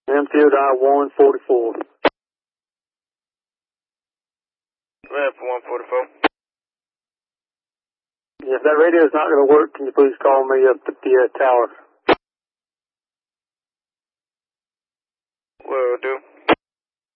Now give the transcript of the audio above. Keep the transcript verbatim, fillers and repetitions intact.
Enfield I one forty-four. Left one forty-four. If that radio is not going to work, can you please call me up at the uh, tower?